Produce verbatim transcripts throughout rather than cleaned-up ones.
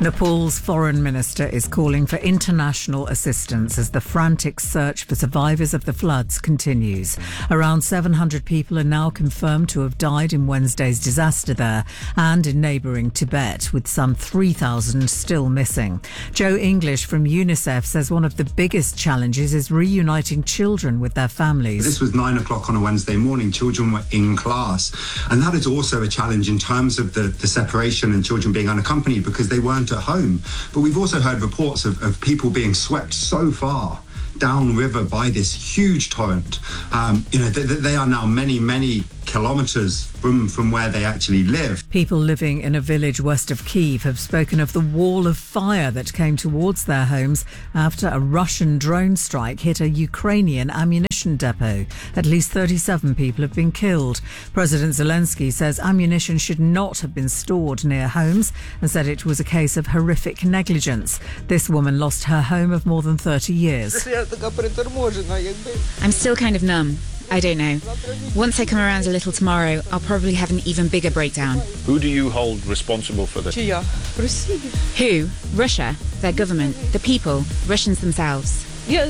Nepal's foreign minister is calling for international assistance as the frantic search for survivors of the floods continues. Around seven hundred people are now confirmed to have died in Wednesday's disaster there and in neighbouring Tibet, with some three thousand still missing. Joe English from UNICEF says one of the biggest challenges is reuniting children with their families. This was nine o'clock on a Wednesday morning. Children were in class. And that is also a challenge in terms of the, the separation and children being unaccompanied because they weren't at home. But we've also heard reports of, of people being swept so far downriver by this huge torrent. Um, you know, they, they are now many, many kilometres from, from where they actually live. People living in a village west of Kyiv have spoken of the wall of fire that came towards their homes after a Russian drone strike hit a Ukrainian ammunition depot. At least thirty-seven people have been killed. President Zelensky says ammunition should not have been stored near homes and said it was a case of horrific negligence. This woman lost her home of more than thirty years. I'm still kind of numb. I don't know. Once I come around a little tomorrow, I'll probably have an even bigger breakdown. Who do you hold responsible for this? Who? Russia, their government, the people, Russians themselves.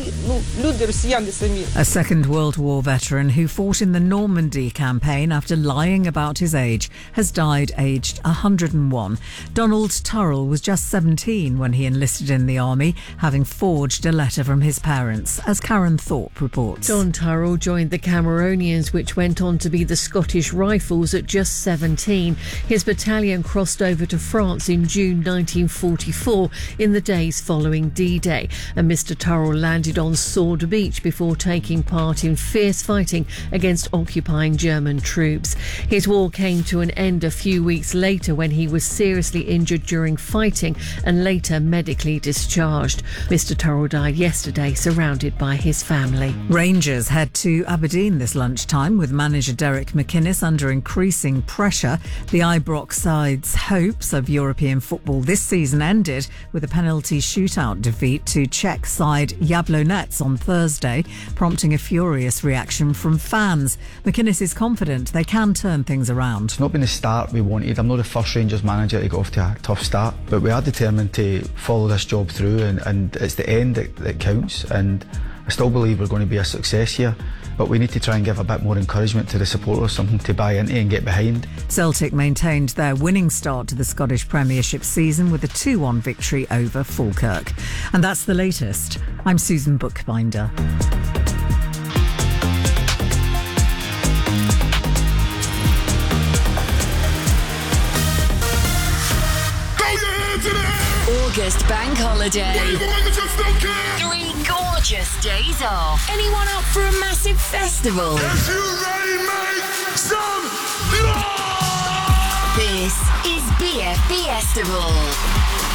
A Second World War veteran who fought in the Normandy campaign after lying about his age has died aged one hundred and one. Donald Turrell was just seventeen when he enlisted in the army, having forged a letter from his parents, as Karen Thorpe reports. Don Turrell joined the Cameronians, which went on to be the Scottish Rifles, at just seventeen. His battalion crossed over to France in June nineteen forty-four in the days following D-Day, and Mister Turrell landed on Sword Beach before taking part in fierce fighting against occupying German troops. His war came to an end a few weeks later when he was seriously injured during fighting and later medically discharged. Mister Turrell died yesterday, surrounded by his family. Rangers head to Aberdeen this lunchtime with manager Derek McInnes under increasing pressure. The Ibrox side's hopes of European football this season ended with a penalty shootout defeat to Czech side Jablonec on Thursday, prompting a furious reaction from fans. McInnes is confident they can turn things around. It's not been the start we wanted. I'm not the first Rangers manager to get off to a tough start, but we are determined to follow this job through, and, and it's the end that, that counts, and I still believe we're going to be a success here. But we need to try and give a bit more encouragement to the supporters, something to buy into and get behind. Celtic maintained their winning start to the Scottish Premiership season with a two one victory over Falkirk. And that's the latest. I'm Susan Bookbinder. August bank holiday. Three gorgeous days off. Anyone up for a massive festival? If you ready, make some noise! This is B F B Festival.